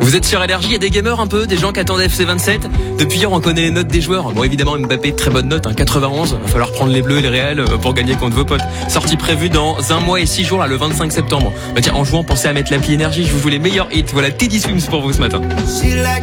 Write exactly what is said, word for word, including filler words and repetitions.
Vous êtes sur Énergie, il y a des gamers un peu, des gens qui attendaient F C vingt-sept. Depuis hier, on connaît les notes des joueurs. Bon, évidemment, Mbappé, très bonne note, hein, quatre-vingt-onze. Il va falloir prendre les bleus et les réels pour gagner contre vos potes. Sortie prévue dans un mois et six jours, là, le vingt-cinq septembre. Bah tiens, en jouant, pensez à mettre l'appli Énergie. Je vous joue les meilleurs hits. Voilà Teddy Swims pour vous ce matin.